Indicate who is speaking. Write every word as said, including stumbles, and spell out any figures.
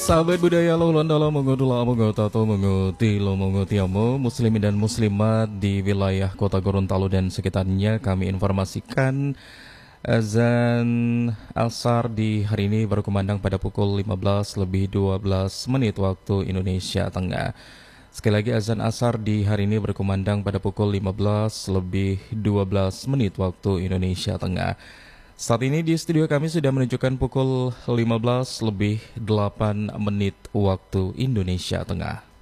Speaker 1: Sahabat budaya lo landala mengodula mengotato mengoti lo mengotiamo muslimin dan muslimat di wilayah kota Gorontalo dan sekitarnya, kami informasikan azan asar di hari ini berkumandang pada pukul lima belas lebih dua belas menit waktu Indonesia Tengah. Sekali lagi, azan asar di hari ini berkumandang pada pukul lima belas lebih dua belas menit waktu Indonesia Tengah. Saat ini di studio kami sudah menunjukkan pukul lima belas lebih delapan menit waktu Indonesia Tengah.